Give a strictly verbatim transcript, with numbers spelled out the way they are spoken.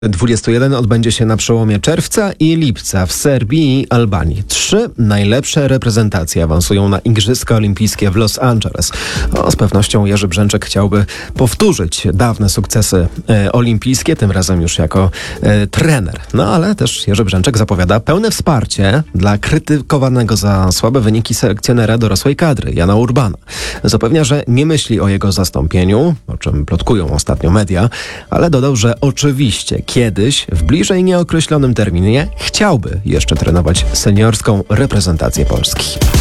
dwudziesty pierwszy odbędzie się na przełomie czerwca i lipca w Serbii i Albanii. Trzy najlepsze reprezentacje awansują na Igrzyska Olimpijskie w Los Angeles. O, z pewnością Jerzy Brzęczek chciałby powtórzyć dawne sukcesy e, olimpijskie, tym razem już jako e, trener. No ale też Jerzy Brzęczek zapowiada pełne wsparcie dla krytykowanego za słabe wyniki selekcjonera dorosłej kadry, Jana Urbana. Zapewnia, że nie myśli o jego zastąpieniu, o czym plotkują ostatnio media, ale dodał, że oczywiście kiedyś, w bliżej nieokreślonym terminie, chciałby jeszcze trenować seniorską reprezentację Polski.